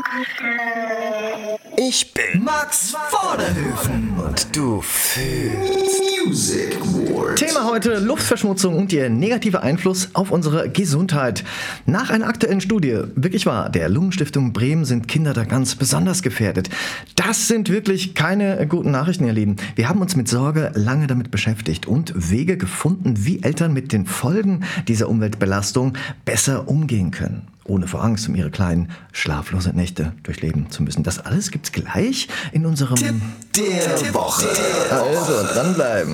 Ich bin Max Vorderhöfen und du fühlst Music Wars. Thema heute: Luftverschmutzung und ihr negativer Einfluss auf unsere Gesundheit. Nach einer aktuellen Studie, wirklich wahr, der Lungenstiftung Bremen sind Kinder da ganz besonders gefährdet. Das sind wirklich keine guten Nachrichten, ihr Lieben. Wir haben uns mit Sorge lange damit beschäftigt und Wege gefunden, wie Eltern mit den Folgen dieser Umweltbelastung besser umgehen können, ohne vor Angst um ihre kleinen schlaflose Nächte durchleben zu müssen. Das alles gibt's gleich in unserem Tipp der Woche. Also dranbleiben.